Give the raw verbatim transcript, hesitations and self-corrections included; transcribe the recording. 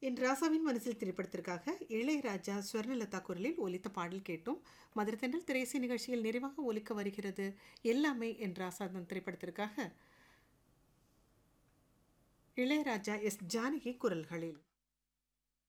என் ராசாவின் மனசில் திரைப்படத்திற்காக இளையராஜா ஸ்வர்ணலதா குரலில் ஒலித்த பாடல் கேட்டும். மதுரத்தென்றல் திரைசை நிகழ்ச்சியில் நிறைவாக ஒலிக்க வருகிறது எல்லாமே என் ராசாதன் திரைப்படத்திற்காக இளையராஜா எஸ் ஜானகி குரல்களில்.